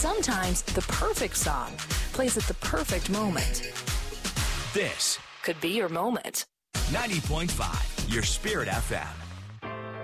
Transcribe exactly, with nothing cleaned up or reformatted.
sometimes the perfect song plays at the perfect moment. This could be your moment. ninety point five, your Spirit F M.